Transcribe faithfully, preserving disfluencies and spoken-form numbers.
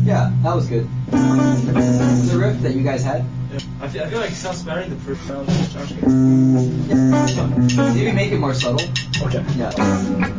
Yeah, that was good. The riff that you guys had. Yeah. I feel I feel like South Sparing the proof sounds Josh. Maybe make it more subtle. Okay. Yeah.